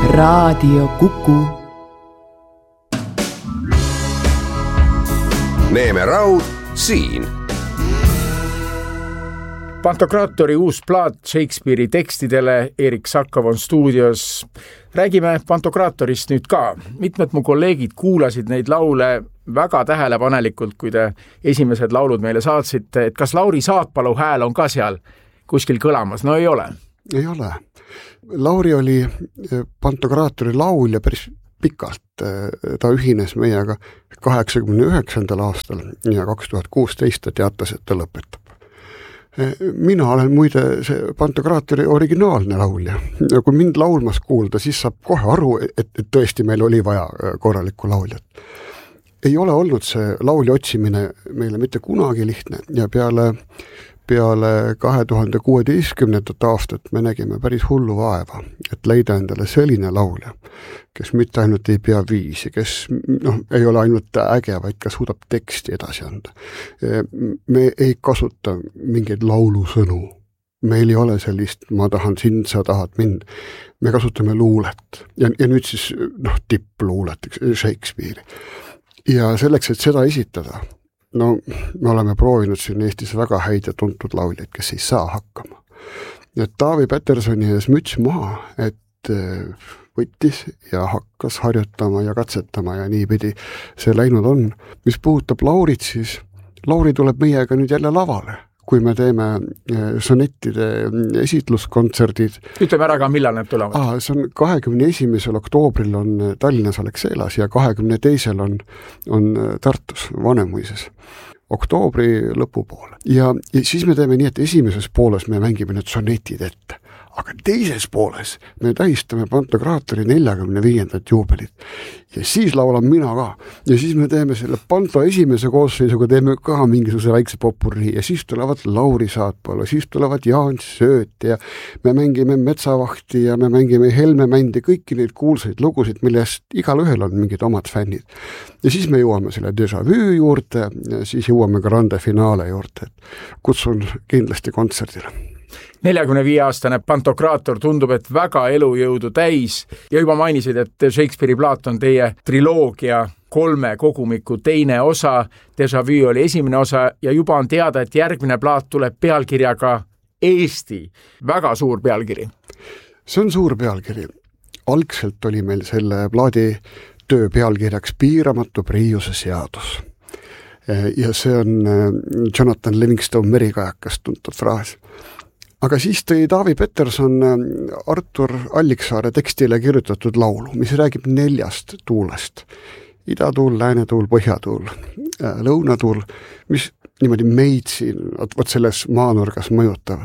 Raadio Kuku. Neeme Raud siin. Pantokraatori uus plaat Shakespeare'i tekstidele, Erik Sakov on stuudios. Räägime Pantokraatorist nüüd ka. Mitmed mu kolleegid kuulasid neid laule väga tähelepanelikult, kui te esimesed laulud meile saatsite, et kas Lauri Saatpalu hääl on ka seal kuskil kõlamas? No ei ole. Ei ole. Lauri oli Pantokraatori laulja päris pikalt. Ta ühines meiega 89. aastal ja 2016 ta teatas, et ta lõpetab. Mina olen muide see Pantokraatori originaalne laulja. Ja kui mind laulmas kuulda, siis saab kohe aru, et tõesti meil oli vaja korralikku lauljat. Ei ole olnud see laulja otsimine meile mitte kunagi lihtne ja peale 2016. aastat me nägime päris hullu vaeva, et leida endale selline laulja, kes mitte ainult ei pea viisi, kes ei ole ainult äge, vaid ka suudab teksti edasi anda. Me ei kasuta mingeid laulusõnu. Meil ei ole sellist, ma tahan sind, sa tahad mind. Me kasutame luulet ja nüüd siis tippluulet, Shakespeare'i. Ja selleks, et seda esitada, me oleme proovinud siin Eestis väga häid ja tuntud lauljaid, kes ei saa hakkama. Ja Taavi Petersoni ees müts maha, et võttis ja hakkas harjutama ja katsetama ja niipidi see läinud on. Mis puudutab Laurit, siis Lauri tuleb meiega nüüd jälle lavale, kui me teeme sonettide esitluskontserdid. Ütleme ära ka, millal need tulevad? See on 21. oktoobril on Tallinnas Alexelas ja 22. on Tartus Vanemuises. Oktoobri lõpupoole. Ja siis me teeme nii, et esimeses pooles me mängime need sonetid ette. Aga teises pooles me tähistame Pantokraatori 45. juubelit. Ja siis laulan mina ka. Ja siis me teeme selle Panto esimese koosseisuga, teeme ka mingisuguse väikse popurri. Ja siis tulevad Lauri Saatpalu, siis tulevad Jaan Sööt ja me mängime Metsavahti ja me mängime Helme Mändi, kõiki neid kuulsaid lugusid, millest igal ühel on mingid omad fännid. Ja siis me jõuame selle Déjà Vu juurde ja siis jõuame grande finaale juurde. Kutsun kindlasti kontserdile. 45-aastane Pantokraator tundub, et väga elujõudu täis ja juba mainisid, et Shakespeare'i plaat on teie triloogia 3 kogumiku teine osa. Déjà Vu oli esimene osa ja juba on teada, et järgmine plaat tuleb pealkirjaga Eesti. Väga suur pealkiri. See on suur pealkiri. Algselt oli meil selle plaadi töö pealkirjaks Piiramatu priiuse seadus. Ja see on Jonathan Livingstone Merikajakast tuntud fraas. Aga siis tõi Taavi Peterson Artur Alliksaare tekstile kirjutatud laulu, mis räägib 4 tuulest. Idatuul, läänatuul, põhjatuul, lõunatuul, mis niimoodi meid siin selles maanurgas mõjutavad.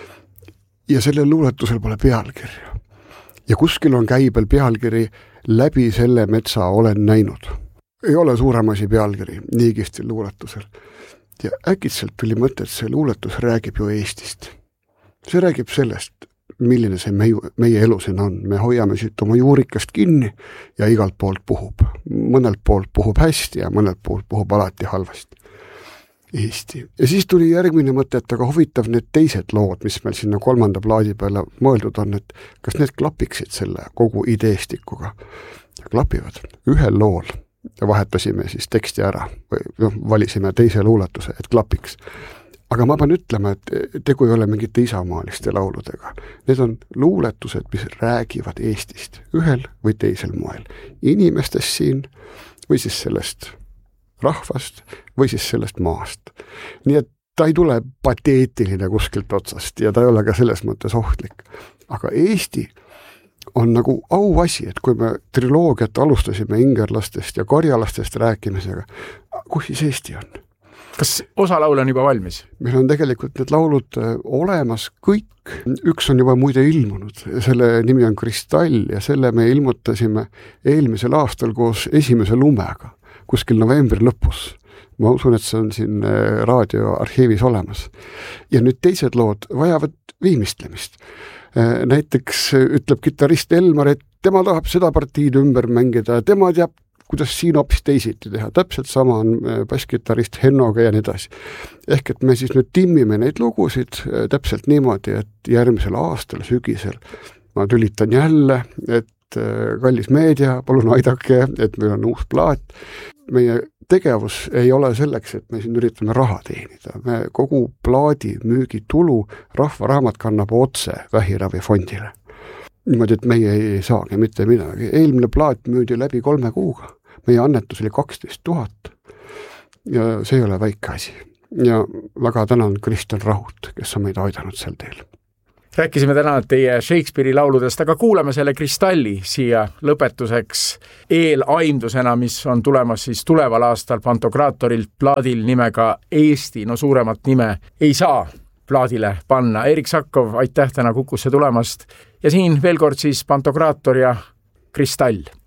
Ja sellel luuletusel pole pealkirja. Ja kuskil on käibel pealkiri Läbi selle metsa olen näinud. Ei ole suurem asi pealkiri nii kihvtil luuletusel. Ja äkitselt tuli mõte, et see luuletus räägib ju Eestist. See räägib sellest, milline see meie elu siin on. Me hoiame siit oma juurikast kinni ja igalt poolt puhub. Mõnelt poolt puhub hästi ja mõnelt poolt puhub alati halvasti. Eesti. Ja siis tuli järgmine mõte, et aga huvitav need teised lood, mis meil sinna 3. plaadi peale mõeldud on, et kas need klapiksid selle kogu ideestikuga. Ja klapivad ühel lool. Ja vahetasime siis teksti ära või valisime teise luuletuse, et klapiks. Aga ma pean ütlema, et tegu ei ole mingite isamaaliste lauludega. Need on luuletused, mis räägivad Eestist ühel või teisel moel. Inimestest siin või siis sellest rahvast või siis sellest maast. Nii et ta ei tule pateetiline kuskilt otsast ja ta ei ole ka selles mõttes ohtlik. Aga Eesti on nagu auasi, et kui me triloogiat alustasime ingerlastest ja karjalastest rääkimisega, kus siis Eesti on? Kas osa laule on juba valmis? Meil on tegelikult need laulud olemas kõik. Üks on juba muide ilmunud. Selle nimi on Kristall ja selle me ilmutasime eelmisel aastal koos esimese lumega, kuskil novembri lõpus. Ma usun, et see on siin raadioarhiivis olemas. Ja nüüd teised lood vajavad viimistlemist. Näiteks ütleb kitarrist Elmar, et tema tahab seda partiid ümber mängida ja tema teab, kuidas siin hoopis teisiti teha. Täpselt sama on basskitarrist Hennoga ja nii edasi. Ehk et me siis nüüd timmime neid lugusid täpselt niimoodi, et järgmisel aastal, sügisel ma tülitan jälle, et et kallis meedia, palun aidake, et meil on uus plaat. Meie tegevus ei ole selleks, et me siin üritame raha teenida. Me kogu plaadi müügitulu Rahvaraamat kannab otse vähiravifondile. Niimoodi, et meie ei saagi mitte midagi. Eelmine plaat müüdi läbi 3 kuuga. Meie annetus oli 12 000 ja see ei ole väike asi. Ja väga tänan Kristjan Rahut, kes on meid aidanud sel teel. Rääkisime täna teie Shakespeare'i lauludest, aga kuulame selle Kristalli siia lõpetuseks eelaimdusena, mis on tulemas siis tuleval aastal Pantokraatorilt plaadil nimega Eesti. No suuremat nime ei saa plaadile panna. Erik Sakkov, aitäh täna Kukusse tulemast. Ja siin veel kord siis Pantokraator ja Kristall.